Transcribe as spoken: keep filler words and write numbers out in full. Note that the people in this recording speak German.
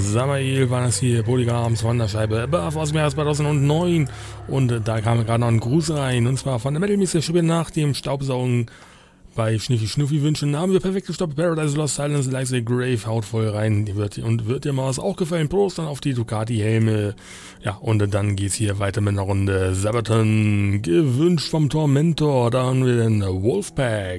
Samael war das hier, Polygams von der Scheibe Above aus dem Jahr zweitausendneun. Und äh, da kam gerade noch ein Gruß rein, und zwar von der Metal Mister Schrippe nach dem Staubsaugen bei Schniffi Schnuffi wünschen. Haben wir perfekt gestoppt. Paradise Lost, Silence, Like the Grave, haut voll rein. Die wird, und wird dir mal was auch gefallen. Prost dann auf die Ducati-Helme. Ja, und äh, dann geht's hier weiter mit einer Runde Sabaton. Gewünscht vom Tormentor. Da haben wir den Wolfpack.